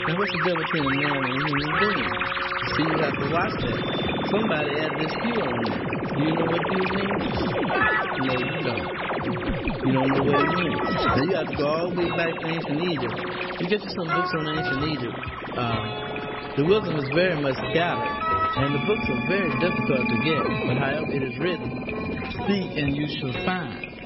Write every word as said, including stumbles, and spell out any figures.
Now, what's the difference between a man and a human being? See, you have to watch that. Somebody added this Q on there. Do you know what Q means? No, you don't. You don't know what it means. Now, you have to go all the way back to ancient Egypt. You get you some books on ancient Egypt. Uh, the wisdom is very much scattered, and the books are very difficult to get. But however it is written, seek and you shall find.